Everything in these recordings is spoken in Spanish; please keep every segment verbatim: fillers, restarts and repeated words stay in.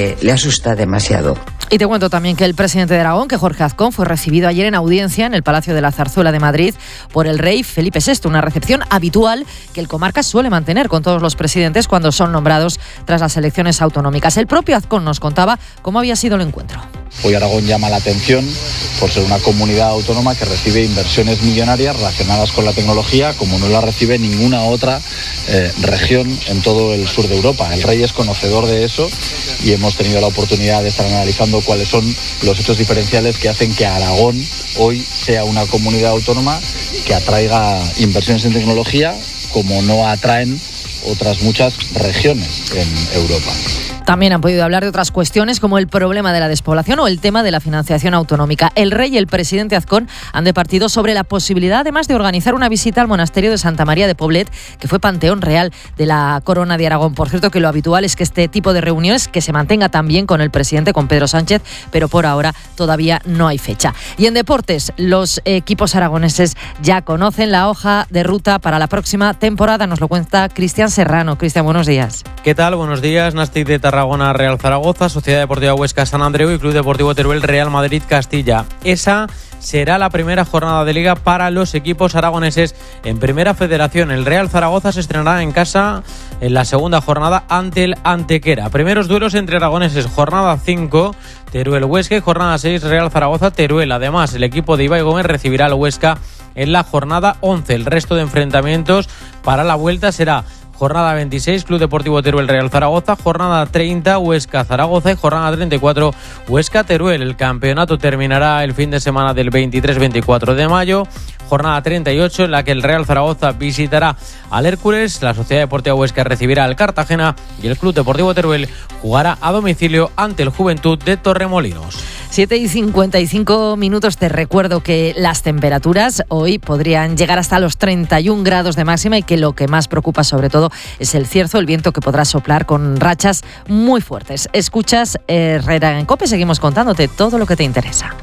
le asusta demasiado. Y te cuento también que el presidente de Aragón, que Jorge Azcón, fue recibido ayer en audiencia en el Palacio de la Zarzuela de Madrid por el rey Felipe sexto, una recepción habitual que el Comarca suele mantener con todos los presidentes cuando son nombrados tras las elecciones autonómicas. El propio Azcón nos contaba cómo había sido el encuentro. Hoy Aragón llama la atención por ser una comunidad autónoma que recibe inversiones millonarias relacionadas con la tecnología como no la recibe ninguna otra eh, región en todo el sur de Europa. El rey es conocedor de eso y hemos tenido la oportunidad de estar analizando cuáles son los hechos diferenciales que hacen que Aragón hoy sea una comunidad autónoma que atraiga inversiones en tecnología como no atraen otras muchas regiones en Europa. También han podido hablar de otras cuestiones como el problema de la despoblación o el tema de la financiación autonómica. El rey y el presidente Azcón han departido sobre la posibilidad, además, de organizar una visita al monasterio de Santa María de Poblet, que fue panteón real de la Corona de Aragón. Por cierto, que lo habitual es que este tipo de reuniones que se mantenga también con el presidente, con Pedro Sánchez, pero por ahora todavía no hay fecha. Y en deportes, los equipos aragoneses ya conocen la hoja de ruta para la próxima temporada. Nos lo cuenta Cristian Serrano. Cristian, buenos días. ¿Qué tal? Buenos días. Nastic de Tarragona, Real Zaragoza, Sociedad Deportiva Huesca, San Andreu y Club Deportivo Teruel, Real Madrid, Castilla. Esa será la primera jornada de Liga para los equipos aragoneses en Primera Federación. El Real Zaragoza se estrenará en casa en la segunda jornada ante el Antequera. Primeros duelos entre aragoneses, jornada cinco, Teruel Huesca, y jornada seis, Real Zaragoza Teruel. Además, el equipo de Ibai Gómez recibirá al Huesca en la jornada once. El resto de enfrentamientos para la vuelta será jornada veintiséis, Club Deportivo Teruel Real Zaragoza, jornada treinta, Huesca Zaragoza y jornada treinta y cuatro, Huesca Teruel. El campeonato terminará el fin de semana del veintitrés veinticuatro de mayo, jornada treinta y ocho en la que el Real Zaragoza visitará al Hércules, la Sociedad Deportiva Huesca recibirá al Cartagena y el Club Deportivo Teruel jugará a domicilio ante el Juventud de Torremolinos. siete y cincuenta y cinco minutos. Te recuerdo que las temperaturas hoy podrían llegar hasta los treinta y un grados de máxima y que lo que más preocupa sobre todo es el cierzo, el viento que podrá soplar con rachas muy fuertes. Escuchas Herrera en COPE, seguimos contándote todo lo que te interesa.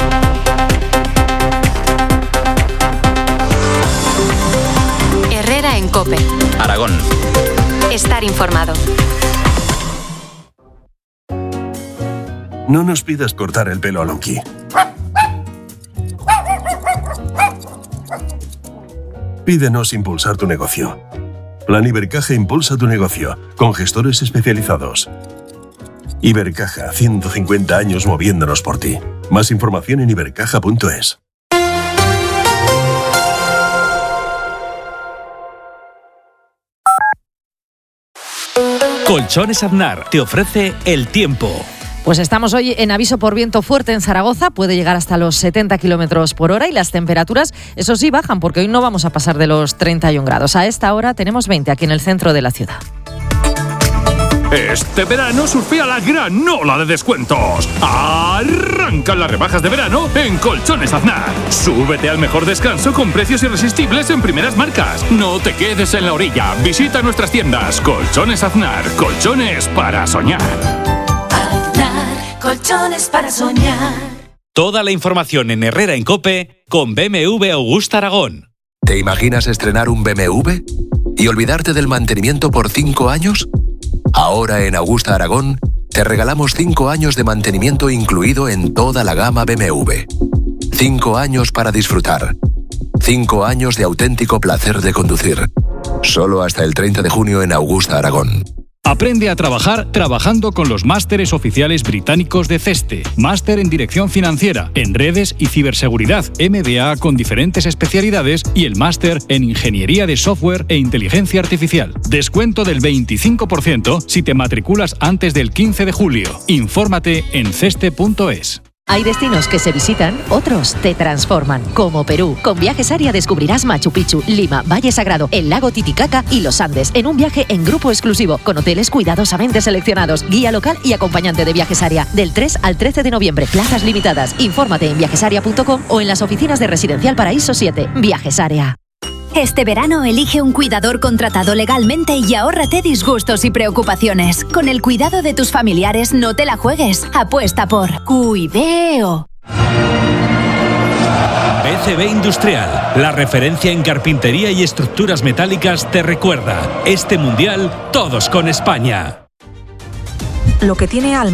Herrera en COPE. Aragón. Estar informado. No nos pidas cortar el pelo a Lonky. Pídenos impulsar tu negocio. Plan Ibercaja impulsa tu negocio, con gestores especializados. Ibercaja, ciento cincuenta años moviéndonos por ti. Más información en ibercaja punto es. Colchones Aznar te ofrece el tiempo. Pues estamos hoy en aviso por viento fuerte en Zaragoza, puede llegar hasta los setenta kilómetros por hora y las temperaturas, eso sí, bajan porque hoy no vamos a pasar de los treinta y un grados. A esta hora tenemos veinte aquí en el centro de la ciudad. Este verano surfea la gran ola de descuentos. Arrancan las rebajas de verano en Colchones Aznar. Súbete al mejor descanso con precios irresistibles en primeras marcas. No te quedes en la orilla. Visita nuestras tiendas. Colchones Aznar. Colchones para soñar. Aznar. Colchones para soñar. Toda la información en Herrera en COPE con B M W Augusta Aragón. ¿Te imaginas estrenar un B M W y olvidarte del mantenimiento por cinco años? Ahora en Augusta Aragón te regalamos cinco años de mantenimiento incluido en toda la gama B M W. cinco años para disfrutar. cinco años de auténtico placer de conducir. Solo hasta el treinta de junio en Augusta Aragón. Aprende a trabajar trabajando con los másteres oficiales británicos de CESTE. Máster en Dirección Financiera, en Redes y Ciberseguridad, M B A con diferentes especialidades y el máster en Ingeniería de Software e Inteligencia Artificial. Descuento del veinticinco por ciento si te matriculas antes del quince de julio. Infórmate en ceste punto es. Hay destinos que se visitan, otros te transforman, como Perú. Con Viajes Aria descubrirás Machu Picchu, Lima, Valle Sagrado, el lago Titicaca y los Andes, en un viaje en grupo exclusivo, con hoteles cuidadosamente seleccionados, guía local y acompañante de Viajes Aria. Del tres al trece de noviembre, plazas limitadas. Infórmate en viajesaria punto com o en las oficinas de Residencial Paraíso siete. Viajes Aria. Este verano elige un cuidador contratado legalmente y ahórrate disgustos y preocupaciones. Con el cuidado de tus familiares no te la juegues. Apuesta por Cuideo. B C B Industrial, la referencia en carpintería y estructuras metálicas, te recuerda, este mundial todos con España. Lo que tiene alma